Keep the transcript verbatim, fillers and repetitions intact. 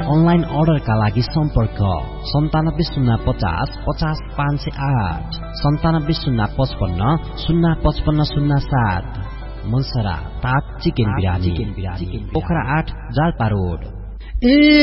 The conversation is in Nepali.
अनलाइन अर्डरका लागि सम्पर्क सन्तानब्बे शून्य पचास पचास पाँच सय आठ सन्तानब्बे शून्य पचपन्न शून्य पचपन्न शून्य सात। मनसरा ताक चिकन बिरानी पोखरा आठ जालपा रोड।